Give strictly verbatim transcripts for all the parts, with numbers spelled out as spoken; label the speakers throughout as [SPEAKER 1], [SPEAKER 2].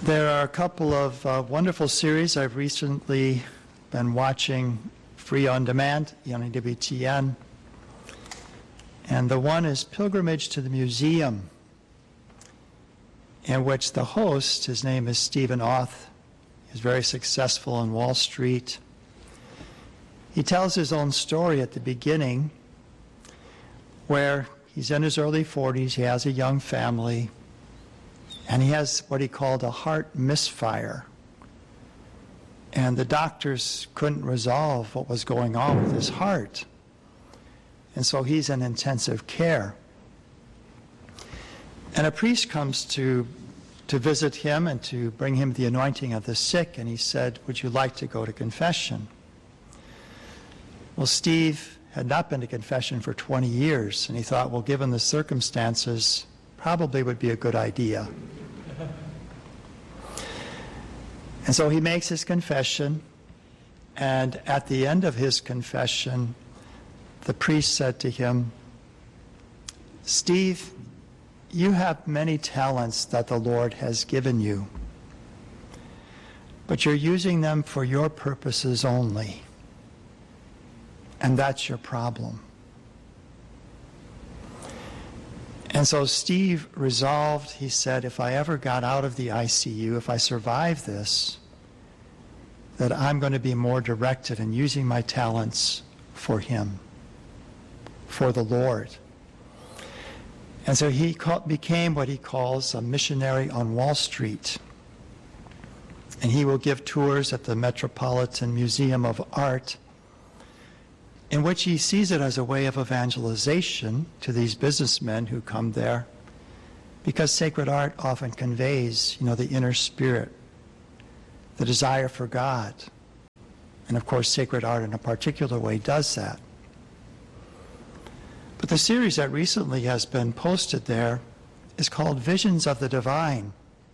[SPEAKER 1] There are a couple of uh, wonderful series I've recently been watching free on demand, E W T N. And the one is Pilgrimage to the Museum, in which the host, his name is Stephen Auth, is very successful on Wall Street. He tells his own story at the beginning, where he's in his early forties, he has a young family, and he has what he called a heart misfire. And the doctors couldn't resolve what was going on with his heart. And so he's in intensive care. And a priest comes to, to visit him and to bring him the anointing of the sick, and he said, "Would you like to go to confession?" Well, Steve had not been to confession for twenty years, and he thought, well, given the circumstances, probably would be a good idea. And so he makes his confession, and at the end of his confession, the priest said to him, "Steve, you have many talents that the Lord has given you, but you're using them for your purposes only, and that's your problem." And so Steve resolved, he said, if I ever got out of the I C U, if I survive this, that I'm going to be more directed in using my talents for him, for the Lord. And so he became what he calls a missionary on Wall Street. And he will give tours at the Metropolitan Museum of Art, in which he sees it as a way of evangelization to these businessmen who come there, because sacred art often conveys, you know, the inner spirit, the desire for God. And of course, sacred art in a particular way does that. But the series that recently has been posted there is called Visions of the Divine.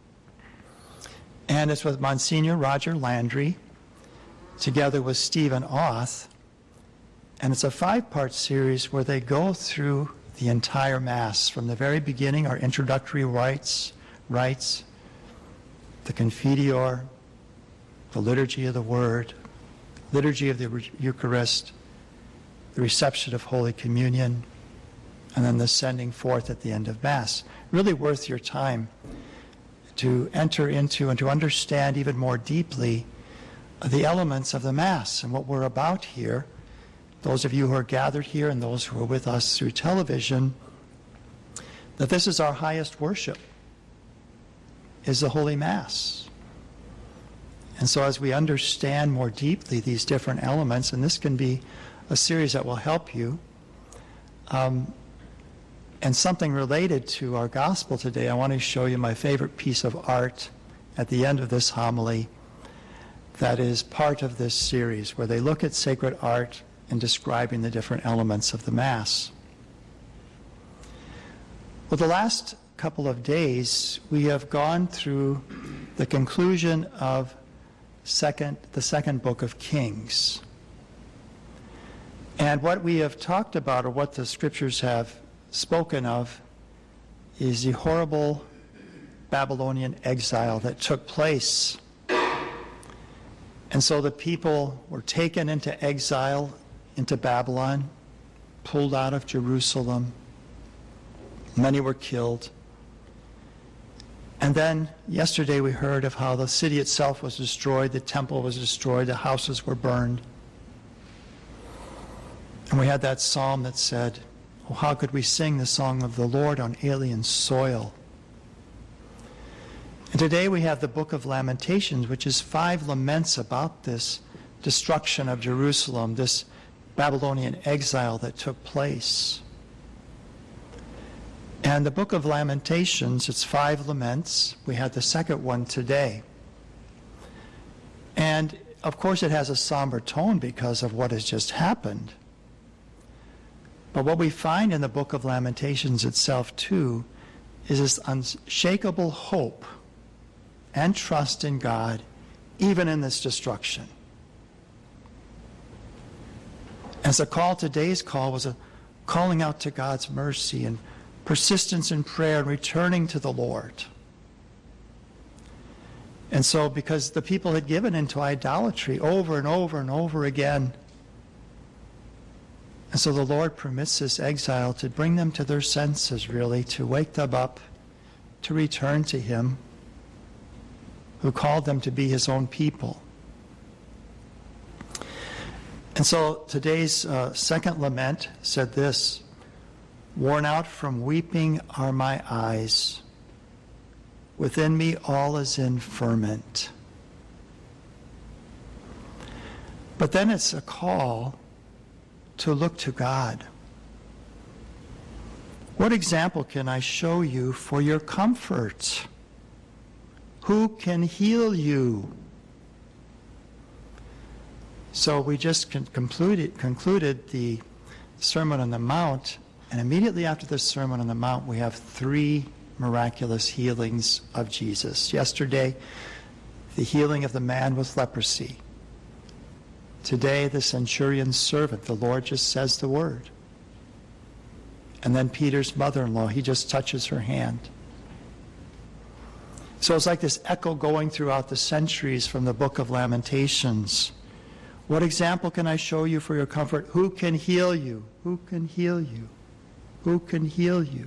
[SPEAKER 1] And it's with Monsignor Roger Landry, together with Stephen Auth. And it's a five-part series where they go through the entire Mass. From the very beginning, our introductory rites, rites, the Confiteor, the Liturgy of the Word, Liturgy of the Eucharist, the reception of Holy Communion, and then the sending forth at the end of Mass. Really worth your time to enter into and to understand even more deeply the elements of the Mass and what we're about here. Those of you who are gathered here and those who are with us through television, that this is our highest worship, is the Holy Mass. And so as we understand more deeply these different elements, and this can be a series that will help you, um, and something related to our gospel today, I want to show you my favorite piece of art at the end of this homily that is part of this series, where they look at sacred art in describing the different elements of the Mass. Well, the last couple of days, we have gone through the conclusion of second, the second book of Kings. And what we have talked about, or what the scriptures have spoken of, is the horrible Babylonian exile that took place. And so the people were taken into exile into Babylon, pulled out of Jerusalem. Many were killed. And then yesterday we heard of how the city itself was destroyed, the temple was destroyed, the houses were burned. And we had that psalm that said, "Oh, how could we sing the song of the Lord on alien soil?" And today we have the book of Lamentations, which is five laments about this destruction of Jerusalem, this Babylonian exile that took place. And the book of Lamentations, it's five laments. We had the second one today. And of course it has a somber tone because of what has just happened. But what we find in the book of Lamentations itself too is this unshakable hope and trust in God, even in this destruction. As the call, today's call was a calling out to God's mercy and persistence in prayer and returning to the Lord. And so, because the people had given into idolatry over and over and over again, and so the Lord permits this exile to bring them to their senses, really, to wake them up, to return to Him, who called them to be His own people. And so today's uh, second lament said this: "Worn out from weeping are my eyes. Within me all is in ferment." But then it's a call to look to God. What example can I show you for your comfort? Who can heal you? So we just con- concluded, concluded the Sermon on the Mount, and immediately after the Sermon on the Mount, we have three miraculous healings of Jesus. Yesterday, the healing of the man with leprosy. Today, the centurion's servant. The Lord just says the word. And then Peter's mother-in-law, he just touches her hand. So it's like this echo going throughout the centuries from the book of Lamentations. What example can I show you for your comfort? Who can heal you? Who can heal you? Who can heal you?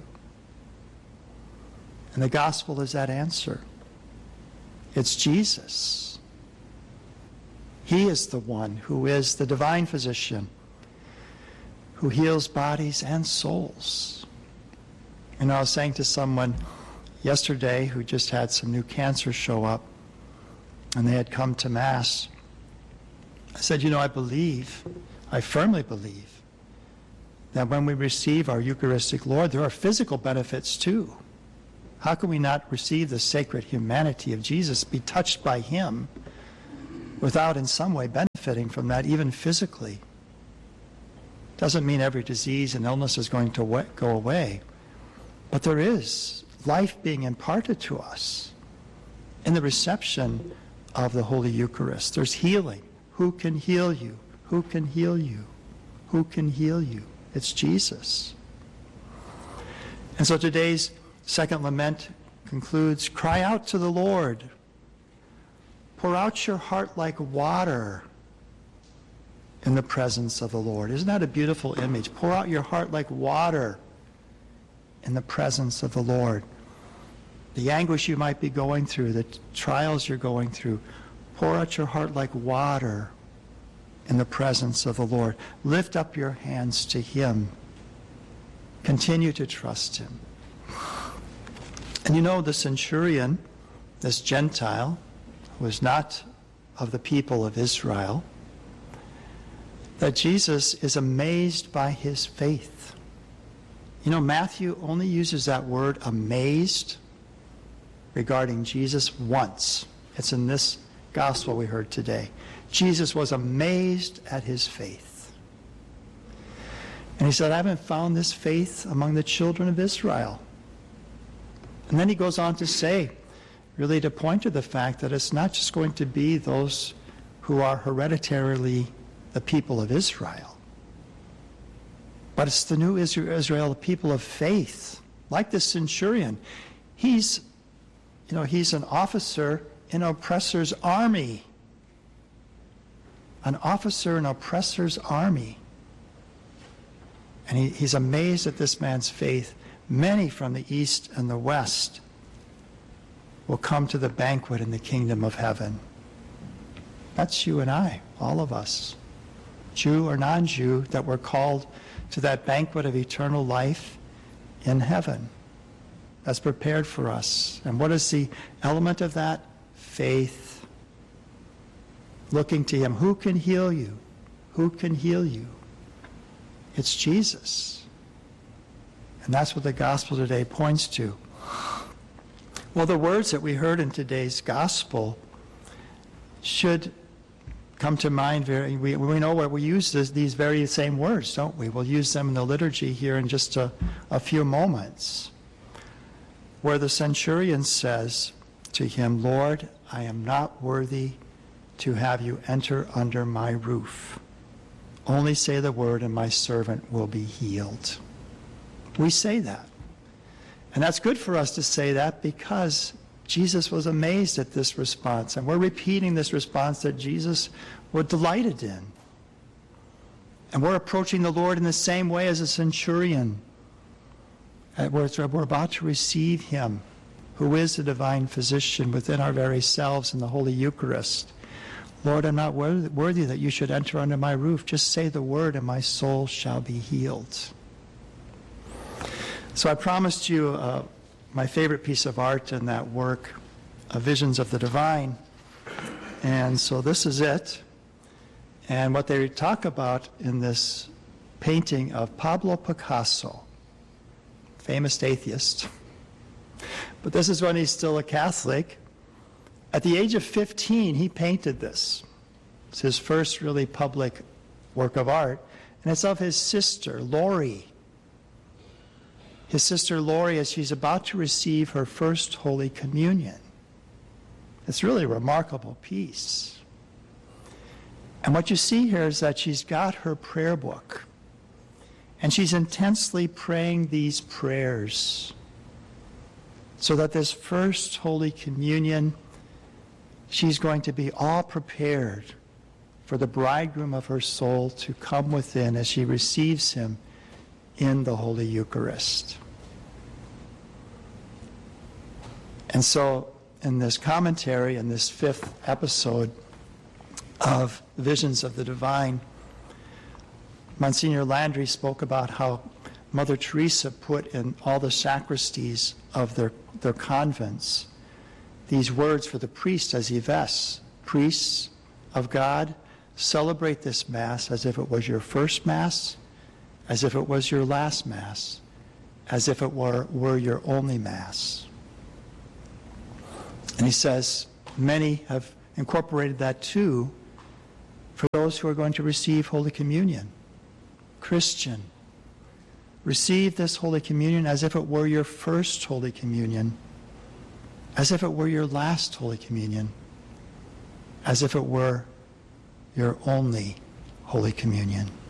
[SPEAKER 1] And the gospel is that answer. It's Jesus. He is the one who is the divine physician, who heals bodies and souls. And I was saying to someone yesterday who just had some new cancer show up, and they had come to Mass. I said, you know, I believe, I firmly believe, that when we receive our Eucharistic Lord, there are physical benefits too. How can we not receive the sacred humanity of Jesus, be touched by Him, without in some way benefiting from that, even physically? Doesn't mean every disease and illness is going to go away, but there is life being imparted to us in the reception of the Holy Eucharist. There's healing. Who can heal you? Who can heal you? Who can heal you? It's Jesus. And so today's second lament concludes, cry out to the Lord. Pour out your heart like water in the presence of the Lord. Isn't that a beautiful image? Pour out your heart like water in the presence of the Lord. The anguish you might be going through, the trials you're going through, pour out your heart like water in the presence of the Lord. Lift up your hands to Him. Continue to trust Him. And you know, the centurion, this Gentile, was not of the people of Israel, that Jesus is amazed by his faith. You know, Matthew only uses that word amazed regarding Jesus once. It's in this gospel we heard today. Jesus was amazed at his faith. And he said, I haven't found this faith among the children of Israel. And then he goes on to say, really to point to the fact that it's not just going to be those who are hereditarily the people of Israel, but it's the new Israel, the people of faith, like the centurion. He's, you know, he's an officer in an oppressor's army. An officer in an oppressor's army. And he, he's amazed at this man's faith. Many from the east and the west will come to the banquet in the kingdom of heaven. That's you and I, all of us, Jew or non-Jew, that we're called to that banquet of eternal life in heaven that's prepared for us. And what is the element of that? Faith. Looking to Him. Who can heal you? Who can heal you? It's Jesus. And that's what the gospel today points to. Well, the words that we heard in today's gospel should come to mind. Very, we, we know where we use this, these very same words, don't we? We'll use them in the liturgy here in just a, a few moments, where the centurion says to him, Lord, I am not worthy to have you enter under my roof. Only say the word and my servant will be healed. We say that. And that's good for us to say that because Jesus was amazed at this response, and we're repeating this response that Jesus was delighted in. And we're approaching the Lord in the same way as a centurion. We're, we're about to receive him, who is the divine physician within our very selves in the Holy Eucharist. Lord, I'm not worthy that you should enter under my roof. Just say the word and my soul shall be healed. So I promised you uh, my favorite piece of art in that work, uh, Visions of the Divine. And so this is it. And what they talk about in this painting of Pablo Picasso, famous atheist. But this is when he's still a Catholic. At the age of fifteen, he painted this. It's his first really public work of art. And it's of his sister, Lori. His sister, Lori, as she's about to receive her first Holy Communion. It's really a remarkable piece. And what you see here is that she's got her prayer book. And she's intensely praying these prayers so that this first Holy Communion, she's going to be all prepared for the bridegroom of her soul to come within as she receives him in the Holy Eucharist. And so in this commentary, in this fifth episode of Visions of the Divine, Monsignor Landry spoke about how Mother Teresa put in all the sacristies of their, their convents these words for the priest as he vests. Priests of God, celebrate this Mass as if it was your first Mass, as if it was your last Mass, as if it were, were your only Mass. And he says many have incorporated that too for those who are going to receive Holy Communion. Christian, receive this Holy Communion as if it were your first Holy Communion, as if it were your last Holy Communion, as if it were your only Holy Communion.